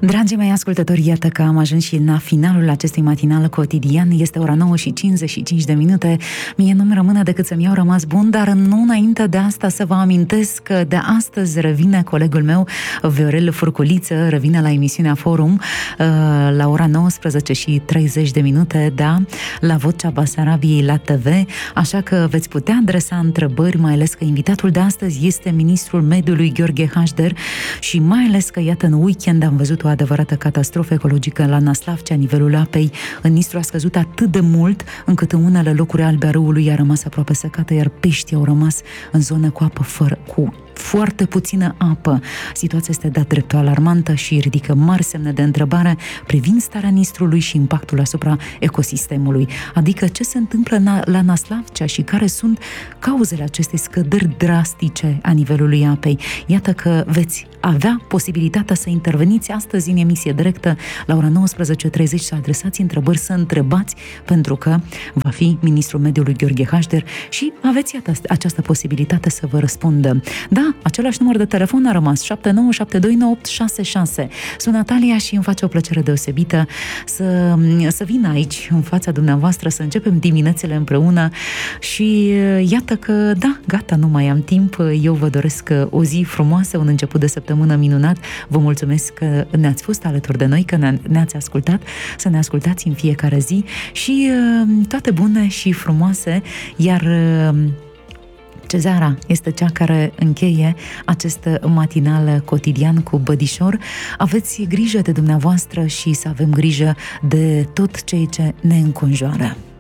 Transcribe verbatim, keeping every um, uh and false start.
Dragii mei ascultători, iată că am ajuns și la finalul acestui matinal cotidian. Este ora nouă și cincizeci și cinci de minute. Mie nu-mi rămâne decât să-mi iau rămas bun, dar nu înainte de asta să vă amintesc că de astăzi revine colegul meu, Viorel Furculiță, revine la emisiunea Forum la ora nouăsprezece și treizeci de minute, da, la Vocea Basarabiei la T V, așa că veți putea adresa întrebări, mai ales că invitatul de astăzi este ministrul mediului Gheorghe Hașder și mai ales că, iată, în weekend am văzut o adevărată catastrofă ecologică la Năslavcea. Nivelul apei în Nistru a scăzut atât de mult încât în unele locuri albe a râului a rămas aproape secată, iar peștii au rămas în zonă cu apă fără, cu foarte puțină apă. Situația este de-a dreptul alarmantă și ridică mari semne de întrebare privind starea Nistrului și impactul asupra ecosistemului. Adică ce se întâmplă la Năslavcea și care sunt cauzele acestei scăderi drastice a nivelului apei. Iată că veți avea posibilitatea să interveniți astăzi în emisie directă la ora nouăsprezece și treizeci, să adresați întrebări, să întrebați, pentru că va fi ministrul mediului Gheorghe Hașder și aveți, iată, această posibilitate să vă răspundă. Da, același număr de telefon a rămas, șapte nouă șapte doi nouă opt șase șase. Sunt Natalia și îmi face o plăcere deosebită să, să vin aici, în fața dumneavoastră, să începem diminețile împreună și iată că, da, gata, nu mai am timp. Eu vă doresc o zi frumoasă, un început de săptămână minunat. Vă mulțumesc că ne-ați fost alături de noi, că ne-ați ascultat, să ne ascultați în fiecare zi și toate bune și frumoase, iar Cezara este cea care încheie acest matinal cotidian cu Bădișor. Aveți grijă de dumneavoastră și să avem grijă de tot ceea ce ne înconjoară.